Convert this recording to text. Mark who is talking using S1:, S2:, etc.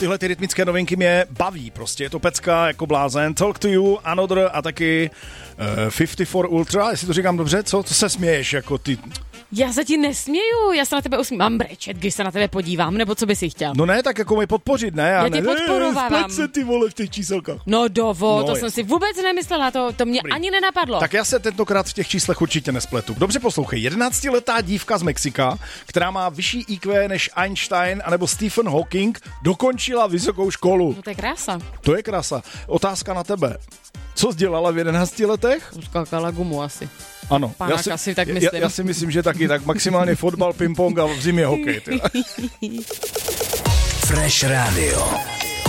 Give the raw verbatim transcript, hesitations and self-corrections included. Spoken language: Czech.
S1: tyhle ty rytmické novinky mě baví, prostě je to pecka jako blázen. Talk to You, Another a taky uh, padesát čtyři Ultra, jestli to říkám dobře, co? To se směješ jako ty...
S2: Já se ti nesměju, já se na tebe usmím. Mám brečet, když se na tebe podívám, nebo co bys si chtěl?
S1: No ne, tak jako mě podpořit, ne?
S2: Já, já
S1: tě
S2: podporovávám.
S1: Spleť se ty vole v těch číselkách.
S2: No dovo,
S1: no,
S2: to
S1: je.
S2: jsem si vůbec nemyslela, to, to mě Dobrý. ani nenapadlo.
S1: Tak já se tentokrát v těch číslech určitě nespletu. Dobře poslouchej, jedenáctiletá dívka z Mexika, která má vyšší í kvé než Einstein anebo Stephen Hawking, dokončila vysokou školu.
S2: No to je krása.
S1: To je krása. Otázka na tebe. Co jsi dělala v jedenácti letech?
S2: Skákala gumu asi.
S1: Ano,
S2: Pának
S1: já si,
S2: asi tak
S1: já,
S2: myslím.
S1: já si myslím, že taky tak maximálně fotbal, ping-pong a v zimě hokej.
S3: Fresh Radio.